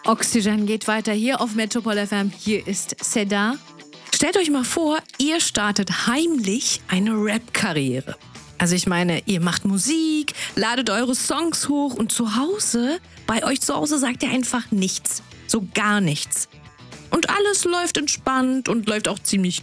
Oxygen geht weiter hier auf Metropol FM. Hier ist Seda. Stellt euch mal vor, ihr startet heimlich eine Rap-Karriere. Also ich meine, ihr macht Musik, ladet eure Songs hoch und bei euch zu Hause sagt ihr einfach nichts. So gar nichts. Und alles läuft entspannt und läuft auch ziemlich